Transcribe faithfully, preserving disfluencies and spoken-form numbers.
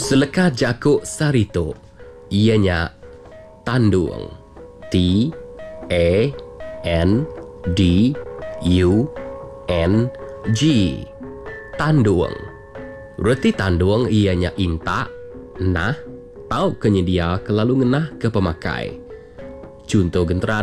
Seleka jakuk sarito, ianya tandung. T A N D U N G. Tandung. Reti tandung ianya inta, nah, tau kenyedia kelalu ngenah ke pemakai. Contoh genteran